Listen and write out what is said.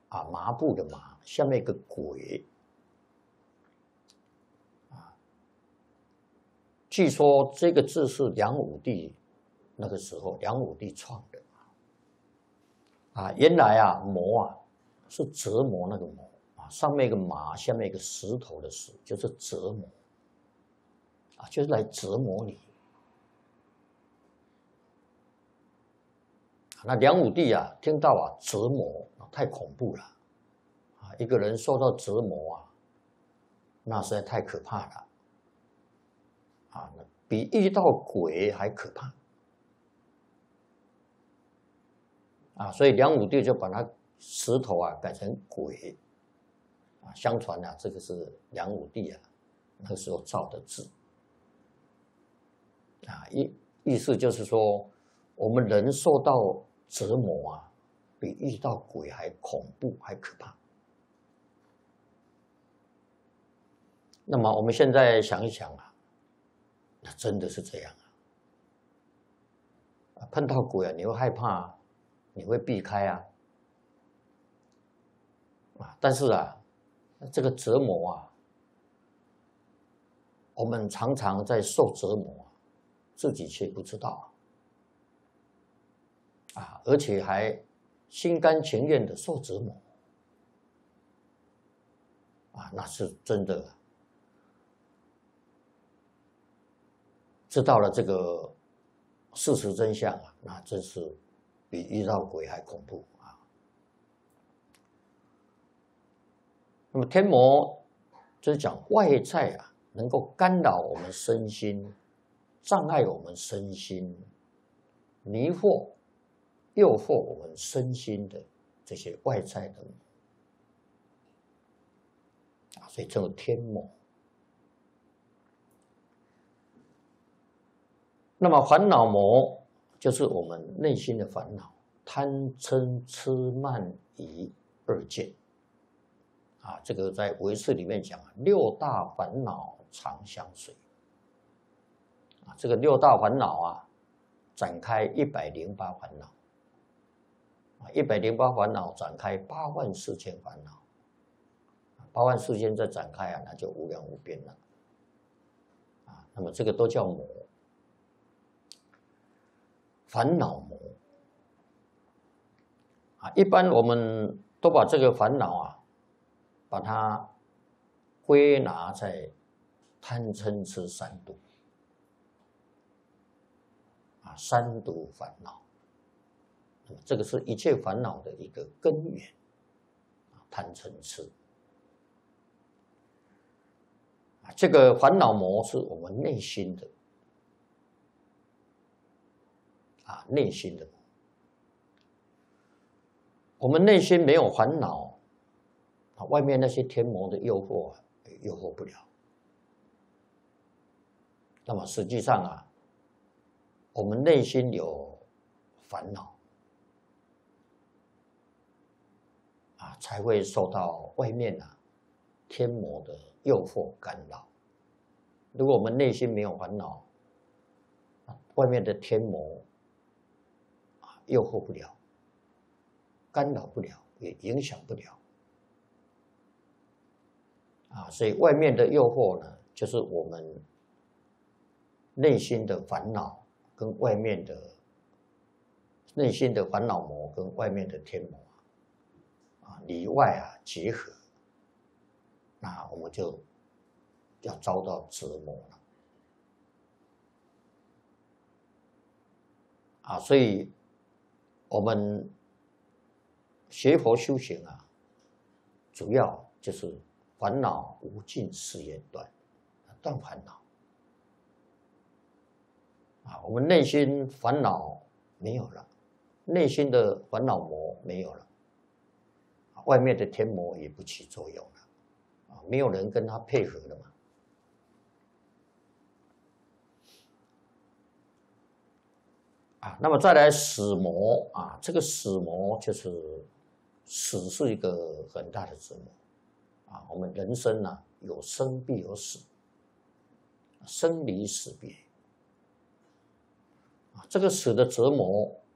麻布的麻，下面一个鬼。据说这个字是梁武帝那个时候梁武帝创的。原来磨是折磨那个磨上面一个马，下面一个石头的石，就是折磨就是来折磨你。那梁武帝听到折磨太恐怖了一个人受到折磨那实在太可怕了比遇到鬼还可怕所以梁武帝就把那石头改成鬼相传这个是梁武帝那个时候造的字意思就是说，我们人受到折磨比遇到鬼还恐怖还可怕。那么我们现在想一想那真的是这样碰到鬼你会害怕你会避开但是这个折磨我们常常在受折磨自己却不知道而且还心甘情愿的受折磨那是真的知道了这个事实真相那真是比遇到鬼还恐怖那么天魔就是讲外在能够干扰我们身心，障碍我们身心，迷惑、诱惑我们身心的这些外在的所以称为天魔。那么烦恼魔就是我们内心的烦恼，贪嗔痴慢疑二见这个在唯识里面讲六大烦恼常相随这个六大烦恼展开108烦恼108烦恼展开84000烦恼84000再展开那就无量无边了那么这个都叫魔，烦恼魔一般我们都把这个烦恼把它归纳在贪嗔痴三毒三毒烦恼，这个是一切烦恼的一个根源贪嗔痴这个烦恼魔是我们内心的内心的我们内心没有烦恼外面那些天魔的诱惑诱惑不了。那么实际上我们内心有烦恼才会受到外面天魔的诱惑干扰。如果我们内心没有烦恼外面的天魔诱惑不了，干扰不了，也影响不了所以外面的诱惑呢，就是我们内心的烦恼跟外面的内心的烦恼魔跟外面的天魔里外结合，那我们就要遭到折磨了所以我们学佛修行主要就是烦恼无尽誓言断，断烦恼我们内心烦恼没有了，内心的烦恼魔没有了，外面的天魔也不起作用了没有人跟他配合了嘛那么再来死魔这个死魔就是死是一个很大的折磨我们人生有生必有死，生离死别这个死的折磨